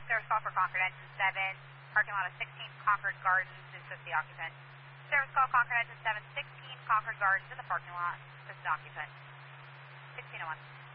Service call for Concord Engine 7, parking lot of 16 Concord Gardens, this is the occupant. Service call Concord Engine 7, 16 Concord Gardens in the parking lot, this is the occupant. 1601.